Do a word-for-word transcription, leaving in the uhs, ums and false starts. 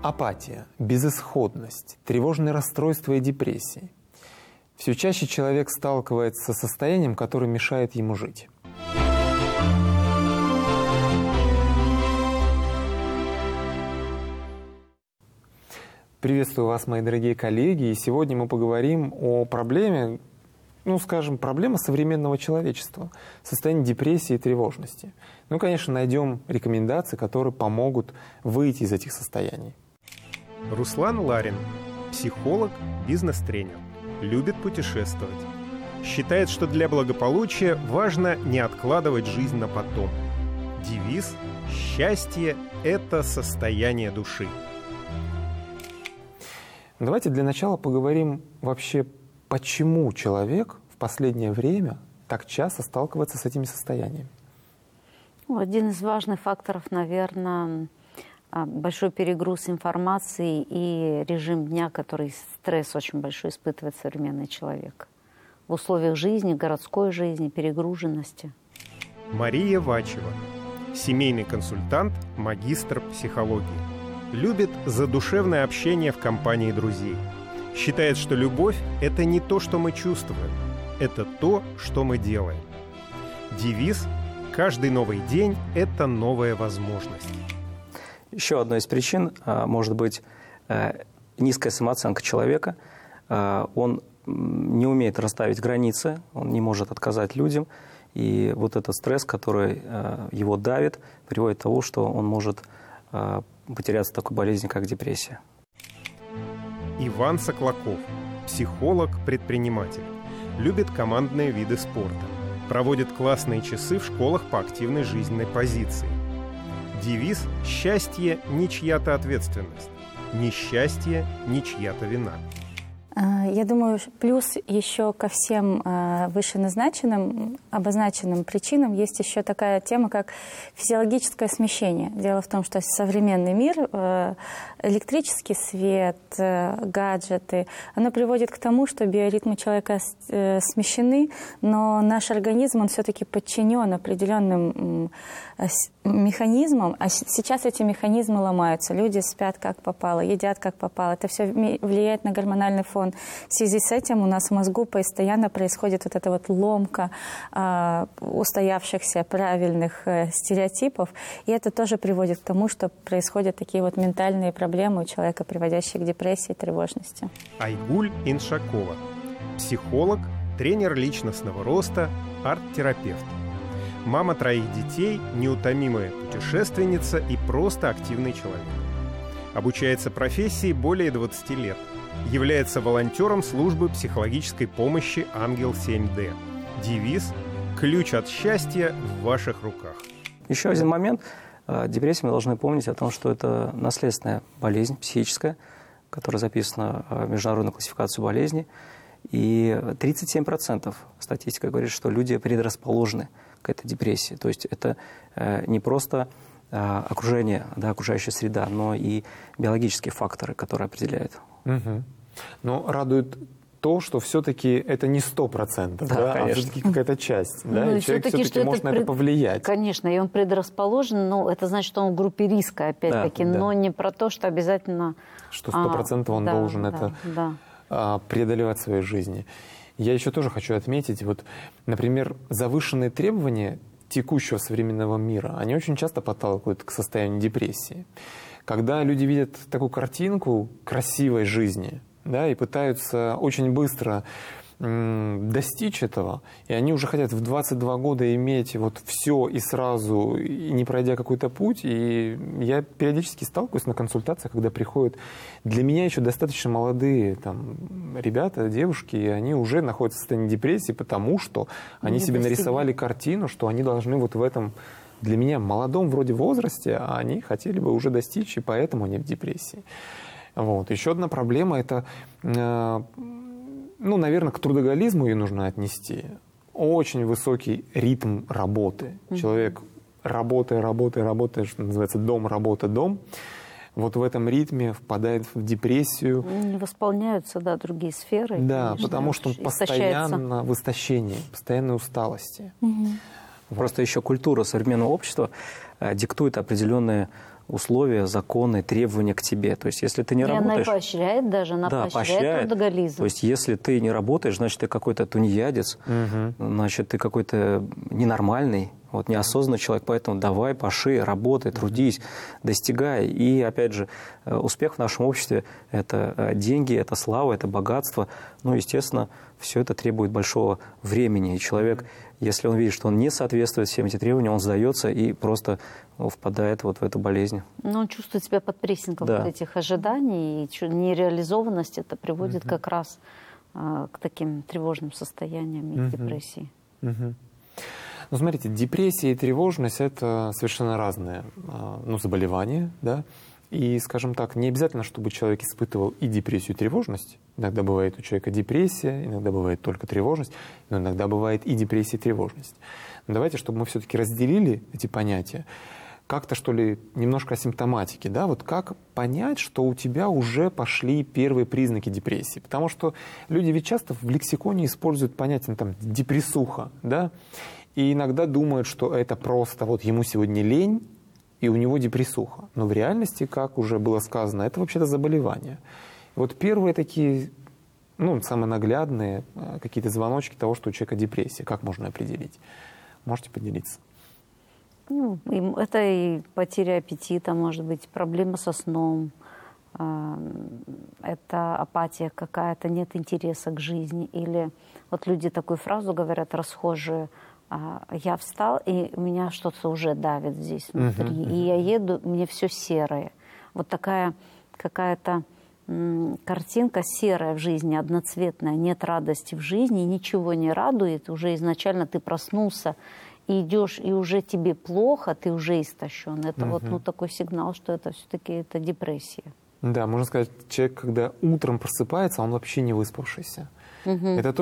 Апатия, безысходность, тревожные расстройства и депрессии. Все чаще человек сталкивается со состоянием, которое мешает ему жить. Приветствую вас, мои дорогие коллеги, и сегодня мы поговорим о проблеме, ну, скажем, проблема современного человечества, состояние депрессии и тревожности. Ну, конечно, найдем рекомендации, которые помогут выйти из этих состояний. Руслан Ларин, психолог, бизнес-тренер, любит путешествовать. Считает, что для благополучия важно не откладывать жизнь на потом. Девиз «Счастье – это состояние души». Давайте для начала поговорим вообще, почему человек в последнее время так часто сталкивается с этими состояниями. Один из важных факторов, наверное, большой перегруз информации и режим дня, который стресс очень большой испытывает современный человек. В условиях жизни, городской жизни, перегруженности. Мария Вачева, семейный консультант, магистр психологии. Любит задушевное общение в компании друзей. Считает, что любовь – это не то, что мы чувствуем, это то, что мы делаем. Девиз «Каждый новый день – это новая возможность». Еще одной из причин может быть низкая самооценка человека. Он не умеет расставить границы, он не может отказать людям. И вот этот стресс, который его давит, приводит к тому, что он может потеряться в такой болезни, как депрессия. Иван Соклаков, психолог, предприниматель. Любит командные виды спорта. Проводит классные часы в школах по активной жизненной позиции. Девиз «Счастье – не чья-то ответственность, несчастье – не чья-то вина». Я думаю, плюс еще ко всем вышеназначенным, обозначенным причинам есть еще такая тема, как физиологическое смещение. Дело в том, что современный мир, электрический свет, гаджеты, оно приводит к тому, что биоритмы человека смещены, но наш организм, он все-таки подчинен определенным механизмам, а сейчас эти механизмы ломаются. Люди спят как попало, едят как попало. Это все влияет на гормональный фон. В связи с этим у нас в мозгу постоянно происходит вот эта вот ломка э, устоявшихся правильных э, стереотипов, и это тоже приводит к тому, что происходят такие вот ментальные проблемы у человека, приводящие к депрессии и тревожности. Айгуль Иншакова, психолог, тренер личностного роста, арт-терапевт. Мама троих детей, неутомимая путешественница и просто активный человек. Обучается профессии более двадцати лет. Является волонтером службы психологической помощи «Ангел семь дэ». Девиз «Ключ от счастья в ваших руках». Еще один момент. Депрессия, мы должны помнить о том, что это наследственная болезнь психическая, которая записана в международную классификацию болезней. И тридцать семь процентов статистика говорит, что люди предрасположены к этой депрессии. То есть это не просто окружение, да, окружающая среда, но и биологические факторы, которые определяют. Угу. Но радует то, что все-таки это не сто процентов, да, да, а все-таки какая-то часть. Да, ну, и человек все-таки все может это на это повлиять. Конечно, и он предрасположен, но это значит, что он в группе риска, опять-таки, да, но да. не про то, что обязательно... Что сто процентов он да, должен да, это да. а, преодолевать в своей жизни. Я еще тоже хочу отметить, вот, например, завышенные требования текущего современного мира, они очень часто подталкивают к состоянию депрессии. Когда люди видят такую картинку красивой жизни, да, и пытаются очень быстро м, достичь этого, и они уже хотят в двадцать два года иметь вот все и сразу, и не пройдя какой-то путь. И я периодически сталкиваюсь на консультациях, когда приходят для меня еще достаточно молодые там, ребята, девушки, и они уже находятся в состоянии депрессии, потому что они себе нарисовали картину, что они должны вот в этом, для меня, молодом вроде возрасте, а они хотели бы уже достичь, и поэтому они в депрессии. Вот. Еще одна проблема – это, э, ну, наверное, к трудоголизму ее нужно отнести. Очень высокий ритм работы. Mm-hmm. Человек, работая, работая, работая, что называется, дом, работа, дом, вот в этом ритме впадает в депрессию. Не восполняются, да, другие сферы. Да, конечно, потому что он постоянно в истощении, постоянной усталости. Mm-hmm. Вот. Просто еще культура современного общества э, диктует определенные условия, законы, требования к тебе. То есть, если ты не и работаешь... она поощряет даже, она да, поощряет, поощряет трудоголизм. То есть, если ты не работаешь, значит, ты какой-то тунеядец, угу. значит, ты какой-то ненормальный, вот, неосознанный человек. Поэтому давай, паши, работай, трудись, достигай. И, опять же, успех в нашем обществе – это деньги, это слава, это богатство. Ну, естественно, все это требует большого времени. И человек, если он видит, что он не соответствует всем этим требованиям, он сдается и просто впадает вот в эту болезнь. Но он чувствует себя под прессингом да. вот этих ожиданий, и нереализованность это приводит uh-huh. как раз а, к таким тревожным состояниям и uh-huh. депрессии. Uh-huh. Ну, смотрите, депрессия и тревожность – это совершенно разные ну, заболевания, да, и, скажем так, не обязательно, чтобы человек испытывал и депрессию, и тревожность. Иногда бывает у человека депрессия, иногда бывает только тревожность, но иногда бывает и депрессия, и тревожность. Но давайте, чтобы мы все-таки разделили эти понятия, как-то, что ли, немножко о симптоматике, да, вот как понять, что у тебя уже пошли первые признаки депрессии, потому что люди ведь часто в лексиконе используют понятие, ну, там, депрессуха, да, и иногда думают, что это просто вот ему сегодня лень, и у него депрессуха. Но в реальности, как уже было сказано, это вообще-то заболевание. И вот первые такие, ну, самые наглядные какие-то звоночки того, что у человека депрессия, как можно определить? Можете поделиться? Ну, это и потеря аппетита, может быть, проблема со сном, это апатия какая-то, нет интереса к жизни. Или вот люди такую фразу говорят, расхожие: я встал, и меня что-то уже давит здесь внутри. Uh-huh, uh-huh. И я еду, мне все серое. Вот такая какая-то м, картинка серая в жизни, одноцветная. Нет радости в жизни, ничего не радует. Уже изначально ты проснулся, и идешь, и уже тебе плохо, ты уже истощен. Это uh-huh. вот ну, такой сигнал, что это все-таки это депрессия. Да, можно сказать, человек, когда утром просыпается, он вообще не выспавшийся. Uh-huh. Это то,